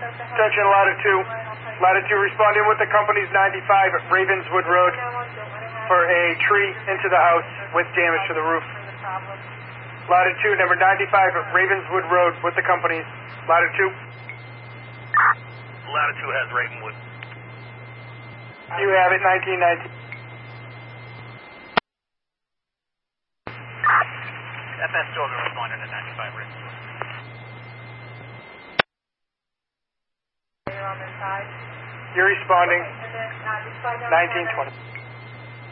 Attention, Latitude responding with the company's 95 at Ravenswood Road for a tree into the house with damage to the roof. Latitude number 95 at Ravenswood Road with the company's Latitude. Latitude has Ravenwood. You have it, 1919. FS still the responder to 95 Ravenwood. You're responding 1920.